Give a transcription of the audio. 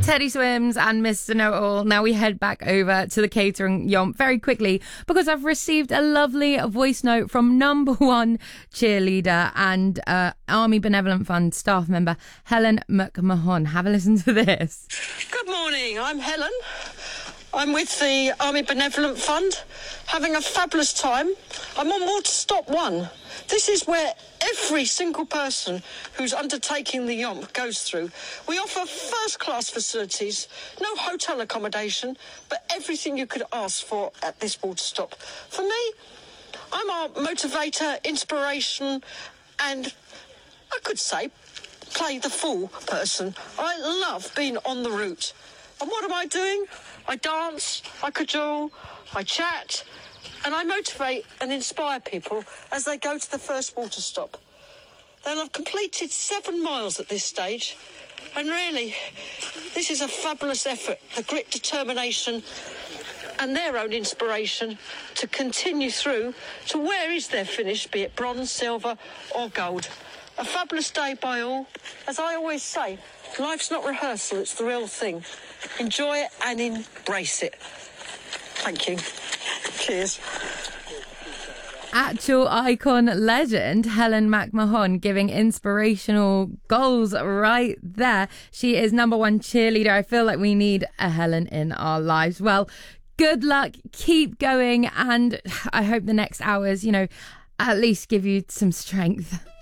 Teddy Swims and Mr. Know-It-All. Now we head back over to the catering yomp very quickly because I've received a lovely voice note from number one cheerleader and Army Benevolent Fund staff member Helen McMahon. Have a listen to this. Good morning, I'm Helen. I'm with the Army Benevolent Fund, having a fabulous time. I'm on Water Stop 1. This is where every single person who's undertaking the yomp goes through. We offer first-class facilities, no hotel accommodation, but everything you could ask for at this water stop. For me, I'm our motivator, inspiration, and I could say play the fool person. I love being on the route. And what am I doing? I dance, I cajole, I chat, and I motivate and inspire people as they go to the first water stop. They'll have completed 7 miles at this stage, and really, this is a fabulous effort, the grit, determination, and their own inspiration to continue through to where is their finish, be it bronze, silver, or gold. A fabulous day by all. As I always say, life's not rehearsal, it's the real thing. Enjoy it and embrace it. Thank you. Cheers. Actual icon legend Helen McMahon giving inspirational goals right there. She is number one cheerleader. I feel like we need a Helen in our lives. Well, good luck, keep going, and I hope the next hours, at least give you some strength.